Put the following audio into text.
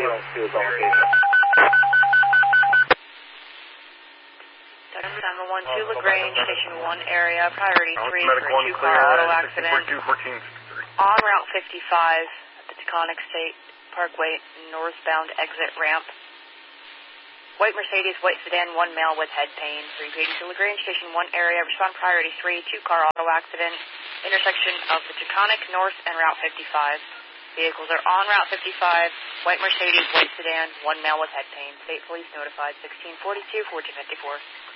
ambulance 2 is on location. Number 12 LaGrange, Station 1 area, priority 3 for a 2-car auto accident on Route 55 at the Taconic State Parkway northbound exit ramp. White Mercedes, white sedan, 1 male with head pain. 380 to LaGrange, Station 1 area, respond priority 3, 2-car auto accident, intersection of the Taconic North and Route 55. Vehicles are on Route 55, white Mercedes, white sedan, 1 male with head pain. State police notified, 1642, 1454.